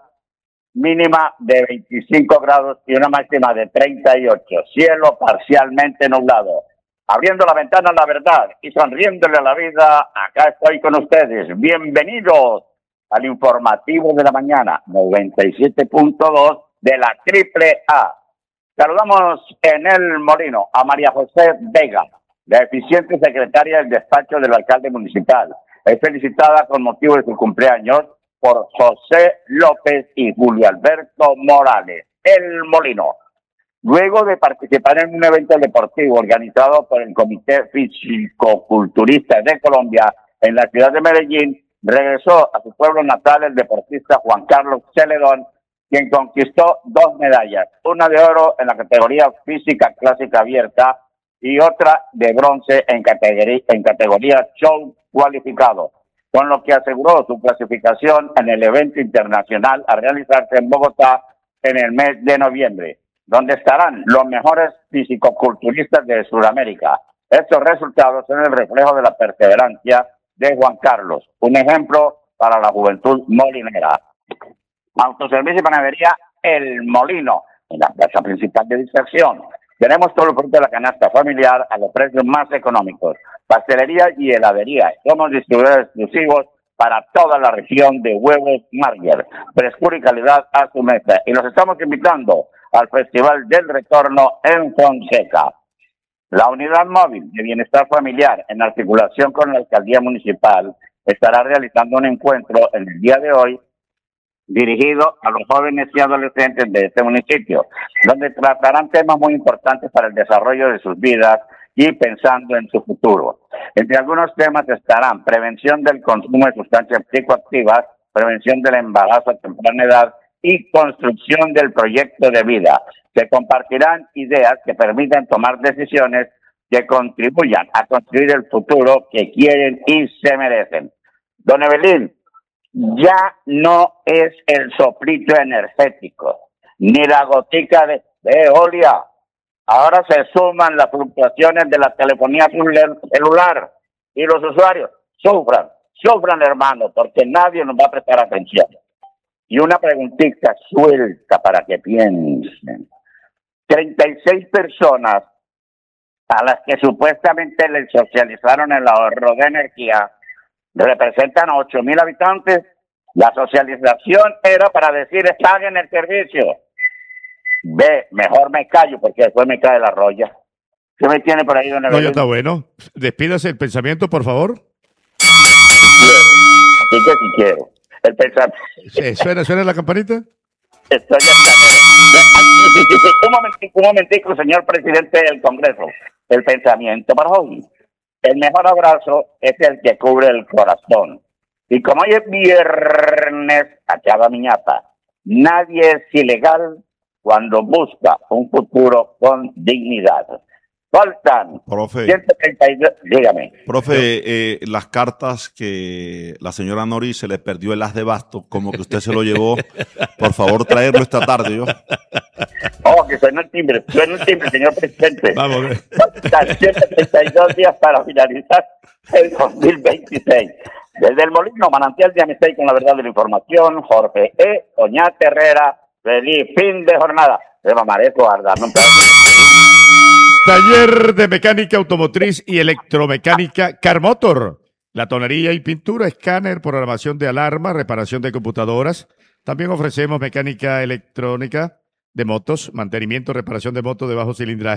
mínima de veinticinco grados y una máxima de treinta y ocho. Cielo parcialmente nublado. Abriendo la ventana a la verdad y sonriéndole a la vida, acá estoy con ustedes. Bienvenidos al informativo de la mañana, noventa y siete punto dos de la Triple A. Saludamos en el Molino a María José Vega, la eficiente secretaria del despacho del alcalde municipal. Es felicitada con motivo de su cumpleaños por José López y Julio Alberto Morales, el Molino. Luego de participar en un evento deportivo organizado por el Comité Físico-Culturista de Colombia en la ciudad de Medellín, regresó a su pueblo natal el deportista Juan Carlos Celedón, quien conquistó dos medallas, una de oro en la categoría física clásica abierta y otra de bronce en categoría, en categoría show cualificado, con lo que aseguró su clasificación en el evento internacional a realizarse en Bogotá en el mes de noviembre, donde estarán los mejores fisicoculturistas de Sudamérica. Estos resultados son el reflejo de la perseverancia de Juan Carlos, un ejemplo para la juventud molinera. Autoservicio y panadería El Molino, en la plaza principal de distracción. Tenemos todo el producto de la canasta familiar a los precios más económicos. Pastelería y heladería. Somos distribuidores exclusivos para toda la región de Huevos Marger. Frescura y calidad a su mesa. Y los estamos invitando al Festival del Retorno en Fonseca. La unidad móvil de bienestar familiar, en articulación con la alcaldía municipal, estará realizando un encuentro en el día de hoy dirigido a los jóvenes y adolescentes de este municipio, donde tratarán temas muy importantes para el desarrollo de sus vidas y pensando en su futuro. Entre algunos temas estarán prevención del consumo de sustancias psicoactivas, prevención del embarazo a temprana edad y construcción del proyecto de vida. Se compartirán ideas que permitan tomar decisiones que contribuyan a construir el futuro que quieren y se merecen. Don Evelyn, ya no es el soplito energético, ni la gotica de Veolia. Ahora se suman las fluctuaciones de la telefonía celular y los usuarios sufran, sufran hermano, porque nadie nos va a prestar atención. Y una preguntita suelta para que piensen. treinta y seis personas a las que supuestamente les socializaron el ahorro de energía representan a ocho mil habitantes. La socialización era para decirles paguen el servicio. Ve, mejor me callo porque después me cae la roya. ¿Qué me tiene por ahí, don No, Evelyn? ya está bueno. Despídase el pensamiento, por favor. Así que si quiero. El pensamiento. Sí, ¿Suena, suena la campanita? Estoy hasta... Un momentico, un momentico, señor presidente del Congreso. El pensamiento para hoy. El mejor abrazo es el que cubre el corazón. Y como hoy es viernes, acaba mi ñapa. Nadie es ilegal cuando busca un futuro con dignidad. Faltan Profe. ciento treinta y dos, dígame. Profe, eh, las cartas que la señora Nori se le perdió el as de basto, como que usted se lo llevó, por favor traerlo esta tarde, yo. Oh, que suena el timbre, suena el timbre, señor presidente. Vamos. Faltan ciento treinta y dos días para finalizar el dos mil veintiséis. Desde el Molino, manantial de amistad y con la verdad de la información, Jorge E. Oñate Herrera, feliz fin de jornada. De Mamareco, Ardano, un pedazo. Taller de mecánica automotriz y electromecánica Carmotor. La tonería y pintura, escáner, programación de alarma, reparación de computadoras. También ofrecemos mecánica electrónica de motos, mantenimiento, reparación de motos de bajo cilindraje,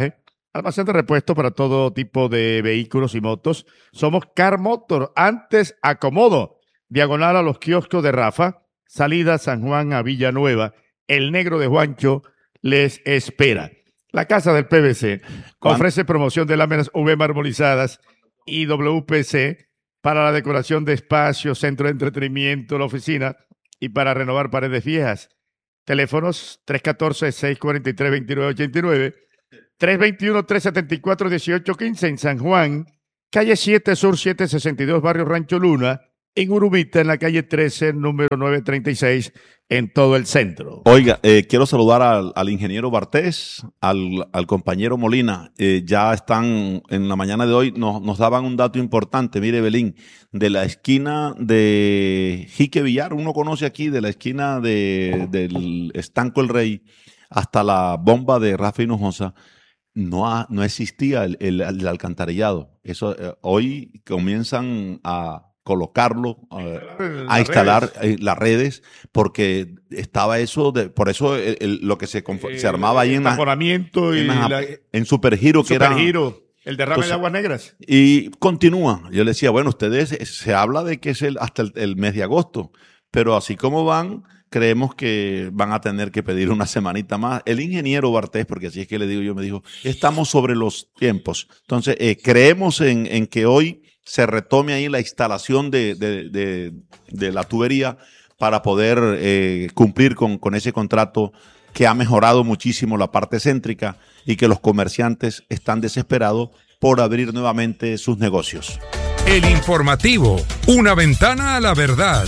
Almacén de repuesto para todo tipo de vehículos y motos. Somos Car Motor, antes Acomodo, diagonal a los kioscos de Rafa, salida San Juan a Villanueva. El negro de Juancho les espera. La Casa del P V C ofrece promoción de láminas U V marmolizadas y W P C para la decoración de espacios, centro de entretenimiento, la oficina y para renovar paredes viejas. Teléfonos tres uno cuatro, seis cuatro tres, dos nueve ocho nueve, tres dos uno, tres siete cuatro, uno ocho uno cinco en San Juan, calle siete Sur setecientos sesenta y dos, barrio Rancho Luna, en Urumita, en la calle trece, número novecientos treinta y seis, en todo el centro. Oiga, eh, quiero saludar al, al ingeniero Bartés, al, al compañero Molina. Eh, ya están en la mañana de hoy, nos, nos daban un dato importante. Mire, Belín, de la esquina de Jique Villar, uno conoce aquí, de la esquina de, del Estanco El Rey hasta la bomba de Rafa Hinojosa, no, ha, no existía el, el, el alcantarillado. Eso eh, hoy comienzan a colocarlo, uh, a instalar redes. las redes, porque estaba eso, de, por eso el, el, lo que se, eh, se armaba ahí en, la, y en, la, la, en Supergiro, que era Supergiro, el derrame entonces, de aguas negras. Y continúa. Yo le decía, bueno, ustedes, se habla de que es el, hasta el, el mes de agosto, pero así como van, creemos que van a tener que pedir una semanita más. El ingeniero Bartés, porque así es que le digo yo, me dijo, estamos sobre los tiempos. Entonces, eh, creemos en, en que hoy se retome ahí la instalación de, de, de, de la tubería para poder eh, cumplir con, con ese contrato que ha mejorado muchísimo la parte céntrica y que los comerciantes están desesperados por abrir nuevamente sus negocios. El informativo, una ventana a la verdad.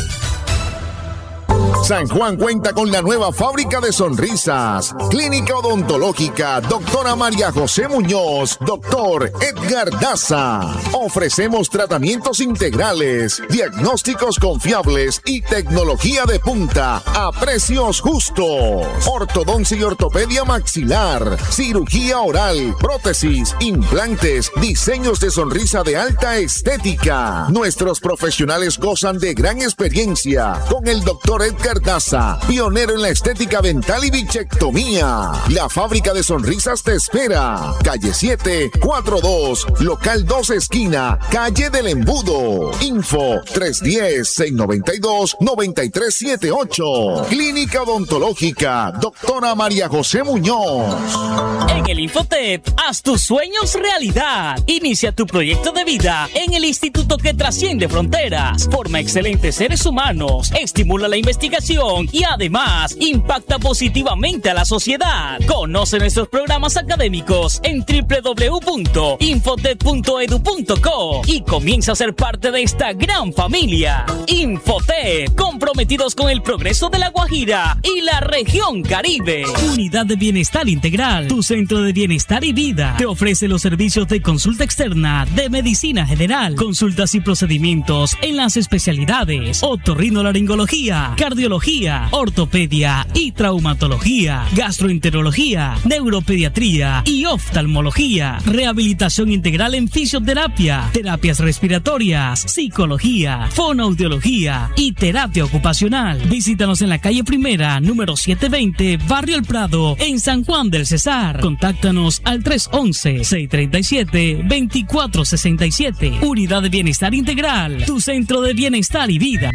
San Juan cuenta con la nueva fábrica de sonrisas. Clínica Odontológica Doctora María José Muñoz, Doctor Edgar Daza. Ofrecemos tratamientos integrales, diagnósticos confiables y tecnología de punta a precios justos. Ortodoncia y ortopedia maxilar, cirugía oral, prótesis, implantes, diseños de sonrisa de alta estética. Nuestros profesionales gozan de gran experiencia con el Doctor Edgar Daza, pionero en la estética dental y bichectomía. La fábrica de sonrisas te espera. Calle siete, cuatro dos, local dos esquina, calle del Embudo. Info tres uno cero, seis nueve dos, nueve tres siete ocho. Clínica Odontológica Doctora María José Muñoz. En el Infotep, haz tus sueños realidad. Inicia tu proyecto de vida en el instituto que trasciende fronteras. Forma excelentes seres humanos, estimula la investigación y además impacta positivamente a la sociedad. Conoce nuestros programas académicos en doble u doble u doble u punto infotep punto edu punto co y comienza a ser parte de esta gran familia. Infotep, comprometidos con el progreso de La Guajira y la región Caribe. Unidad de Bienestar Integral, tu centro de bienestar y vida. Te ofrece los servicios de consulta externa, de medicina general, consultas y procedimientos en las especialidades otorrinolaringología, cardiología, ortopedia y traumatología, gastroenterología, neuropediatría y oftalmología, rehabilitación integral en fisioterapia, terapias respiratorias, psicología, fonoaudiología y terapia ocupacional. Visítanos en la calle Primera, número setecientos veinte, Barrio El Prado, en San Juan del Cesar. Contáctanos al tres once, seiscientos treinta y siete, veinticuatro sesenta y siete. Unidad de Bienestar Integral, tu centro de bienestar y vida.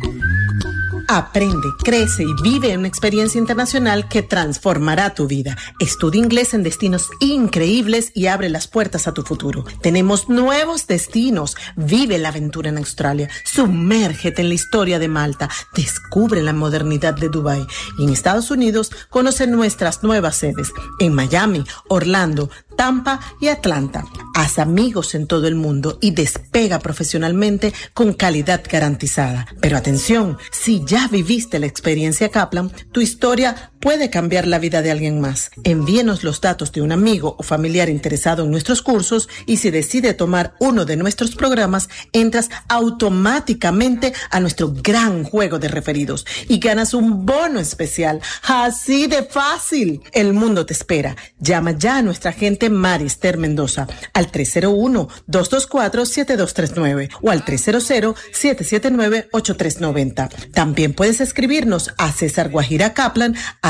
Aprende, crece y vive una experiencia internacional que transformará tu vida. Estudia inglés en destinos increíbles y abre las puertas a tu futuro. Tenemos nuevos destinos. Vive la aventura en Australia. Sumérgete en la historia de Malta. Descubre la modernidad de Dubái. Y en Estados Unidos, conoce nuestras nuevas sedes en Miami, Orlando, Tampa y Atlanta. Haz amigos en todo el mundo y despega profesionalmente con calidad garantizada. Pero atención, si ya viviste la experiencia Kaplan, tu historia puede cambiar la vida de alguien más. Envíenos los datos de un amigo o familiar interesado en nuestros cursos y si decide tomar uno de nuestros programas, entras automáticamente a nuestro gran juego de referidos y ganas un bono especial. Así de fácil. El mundo te espera. Llama ya a nuestra agente Marister Mendoza al tres cero uno, dos dos cuatro, siete dos tres nueve o al tres cero cero, siete siete nueve, ocho tres nueve cero. También puedes escribirnos a cesarguajiracaplan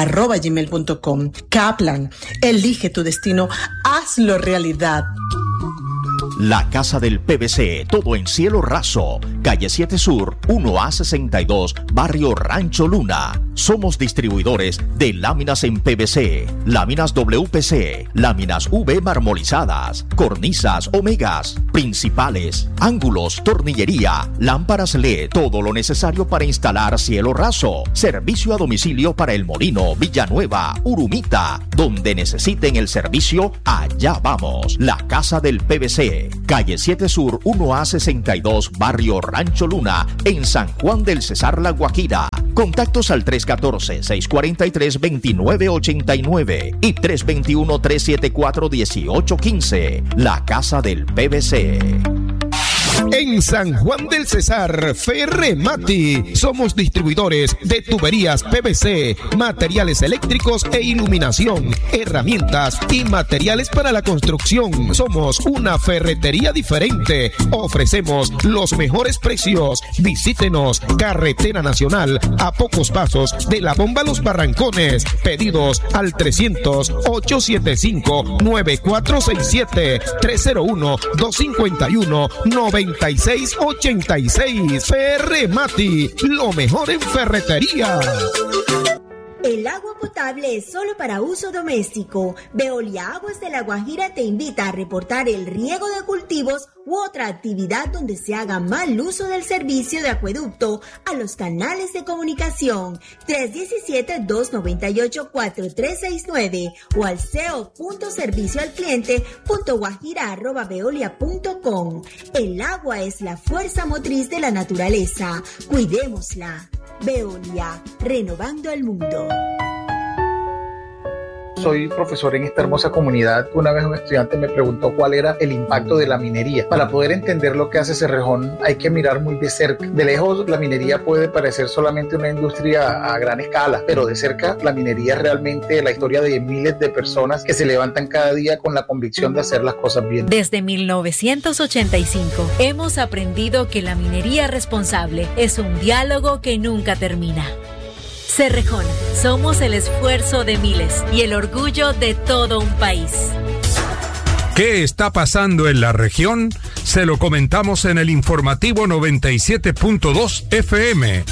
arroba gmail punto com. Kaplan, elige tu destino, hazlo realidad. La Casa del P V C, todo en cielo raso, calle siete Sur, uno A sesenta y dos, barrio Rancho Luna. Somos distribuidores de láminas en P V C, láminas W P C, láminas U V marmolizadas, cornisas omegas, principales, ángulos, tornillería, lámparas L E D, todo lo necesario para instalar cielo raso. Servicio a domicilio para El Molino, Villanueva, Urumita. Donde necesiten el servicio, allá vamos. La Casa del P V C, calle siete Sur, uno A sesenta y dos, barrio Rancho Luna, en San Juan del Cesar, La Guajira. Contactos al tres uno cuatro, seis cuatro tres, dos nueve ocho nueve y tres dos uno, tres siete cuatro, uno ocho uno cinco. La Casa del P V C. En San Juan del Cesar, Ferremati. Somos distribuidores de tuberías P V C, materiales eléctricos e iluminación, herramientas y materiales para la construcción. Somos una ferretería diferente. Ofrecemos los mejores precios. Visítenos, Carretera Nacional, a pocos pasos de la Bomba Los Barrancones. Pedidos al trescientos, ochocientos setenta y cinco, noventa y cuatro sesenta y siete, trescientos uno, doscientos cincuenta y uno, noventa y seis ochenta y seis. Ferremati, lo mejor en ferretería. El agua potable es solo para uso doméstico. Veolia Aguas de La Guajira te invita a reportar el riego de cultivos u otra actividad donde se haga mal uso del servicio de acueducto a los canales de comunicación tres uno siete, dos nueve ocho, cuatro tres seis nueve o al ceo punto servicio al cliente punto guajira arroba veolia punto com. El agua es la fuerza motriz de la naturaleza. Cuidémosla. Veolia, renovando el mundo. Soy profesor en esta hermosa comunidad. Una vez un estudiante me preguntó cuál era el impacto de la minería. Para poder entender lo que hace Cerrejón hay que mirar muy de cerca. De lejos la minería puede parecer solamente una industria a gran escala, pero de cerca la minería es realmente la historia de miles de personas que se levantan cada día con la convicción de hacer las cosas bien. Desde mil novecientos ochenta y cinco hemos aprendido que la minería responsable es un diálogo que nunca termina. Cerrejón, somos el esfuerzo de miles y el orgullo de todo un país. ¿Qué está pasando en la región? Se lo comentamos en el informativo noventa y siete punto dos F M.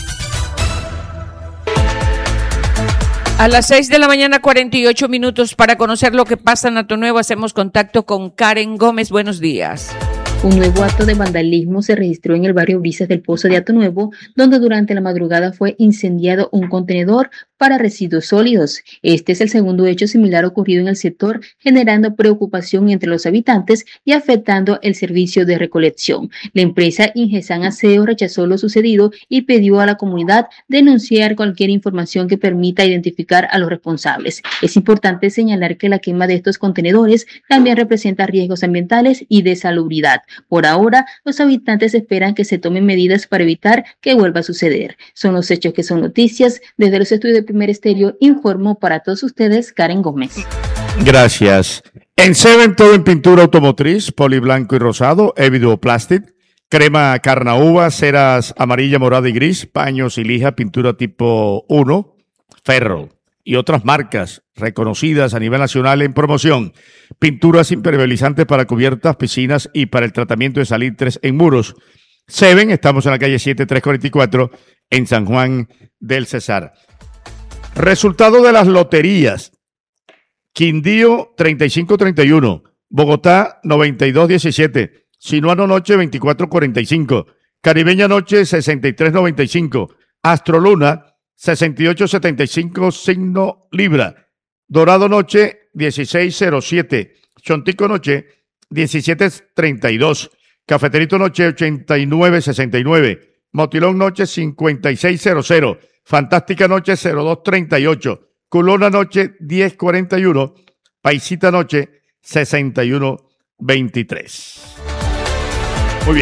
A las seis de la mañana, cuarenta y ocho minutos, para conocer lo que pasa en Hato Nuevo, hacemos contacto con Karen Gómez. Buenos días. Un nuevo acto de vandalismo se registró en el barrio Brisas del Pozo de Hato Nuevo, donde durante la madrugada fue incendiado un contenedor para residuos sólidos. Este es el segundo hecho similar ocurrido en el sector, generando preocupación entre los habitantes y afectando el servicio de recolección. La empresa Ingesan Aseo rechazó lo sucedido y pidió a la comunidad denunciar cualquier información que permita identificar a los responsables. Es importante señalar que la quema de estos contenedores también representa riesgos ambientales y de salubridad. Por ahora, los habitantes esperan que se tomen medidas para evitar que vuelva a suceder. Son los hechos que son noticias. Desde los estudios de Primer Estéreo, informó para todos ustedes Karen Gómez. Gracias. En Seven, todo en pintura automotriz, poliblanco y rosado, Evidoplastic, crema carnaúba, ceras amarilla, morada y gris, paños y lija, pintura tipo uno, ferro y otras marcas reconocidas a nivel nacional en promoción. Pinturas impermeabilizantes para cubiertas, piscinas y para el tratamiento de salitres en muros. Seven, estamos en la calle siete tres cuarenta y cuatro en San Juan del Cesar. Resultado de las loterías. Quindío treinta y cinco treinta y uno, Bogotá noventa y dos diecisiete, Sinuano Noche veinticuatro cuarenta y cinco, Caribeña Noche sesenta y tres noventa y cinco, Astroluna sesenta y ocho setenta y cinco, signo Libra, Dorado Noche dieciséis cero siete, Chontico Noche diecisiete treinta y dos, Cafeterito Noche ochenta y nueve sesenta y nueve, Motilón Noche cincuenta y seis cero cero, Fantástica Noche cero dos treinta y ocho, Culona Noche diez cuarenta y uno, Paisita Noche sesenta y uno veintitrés. Muy bien.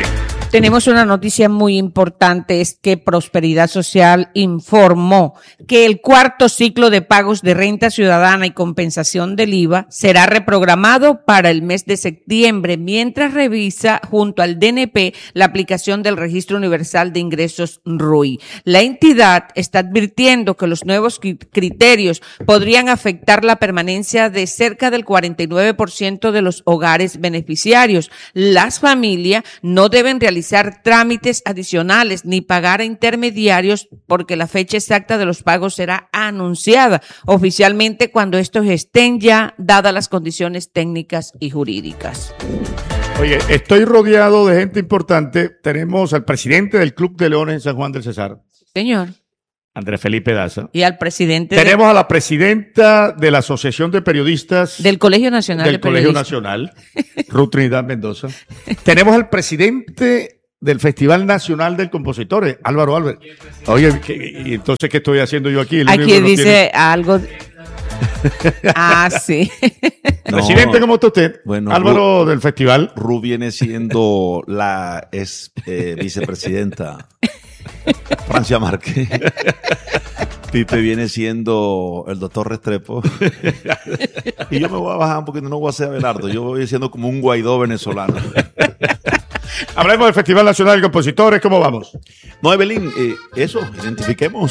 Tenemos una noticia muy importante, es que Prosperidad Social informó que el cuarto ciclo de pagos de renta ciudadana y compensación del I V A será reprogramado para el mes de septiembre, mientras revisa junto al D N P la aplicación del Registro Universal de Ingresos R U I. La entidad está advirtiendo que los nuevos criterios podrían afectar la permanencia de cerca del cuarenta y nueve por ciento de los hogares beneficiarios. Las familias no deben realizar realizar trámites adicionales ni pagar a intermediarios porque la fecha exacta de los pagos será anunciada oficialmente cuando estos estén ya dadas las condiciones técnicas y jurídicas. Oye, estoy rodeado de gente importante. Tenemos al presidente del Club de Leones en San Juan del Cesar. Señor. Andrés Felipe Daza. Y al presidente. Tenemos de... a la presidenta de la Asociación de Periodistas. Del Colegio Nacional del de Colegio Periodistas. Nacional, Ruth Trinidad Mendoza. Tenemos al presidente del Festival Nacional del Compositores, Álvaro Albert. Oye, ¿qué, y entonces ¿qué estoy haciendo yo aquí? El aquí dice tiene... algo. Ah, sí. No, presidente, ¿cómo está usted? Bueno, Álvaro Ru, del festival. Ru viene siendo la ex eh, vicepresidenta Francia Márquez. Pipe viene siendo el doctor Restrepo. Y yo me voy a bajar porque no voy a ser Abelardo. Yo voy siendo como un Guaidó venezolano. Hablemos del Festival Nacional de Compositores. ¿Cómo vamos? No, Evelyn, eh, eso, identifiquemos